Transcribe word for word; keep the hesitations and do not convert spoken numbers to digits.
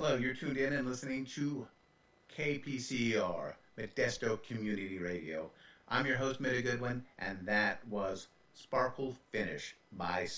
Hello, you're tuned in and listening to K P C R, Modesto Community Radio. I'm your host, Mitta Goodwin, and that was Sparkle Finish by